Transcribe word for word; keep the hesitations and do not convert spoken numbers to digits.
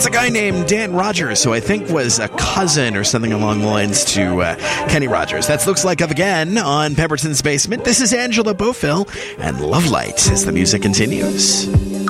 That's a guy named Dan Rogers, who I think was a cousin or something along the lines to uh, Kenny Rogers. That Looks Like Of Again on Pemberton's Basement. This is Angela Bofill, and Love Light as the music continues.